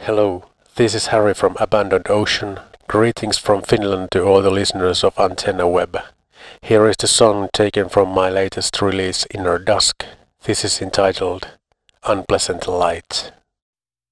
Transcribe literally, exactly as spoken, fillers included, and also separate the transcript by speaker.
Speaker 1: Hello, this is Harry from Abandoned Ocean. Greetings from Finland to all the listeners of Antenna Web. Here is the song taken from my latest release, Inner Dusk. This is entitled Unpleasant Light.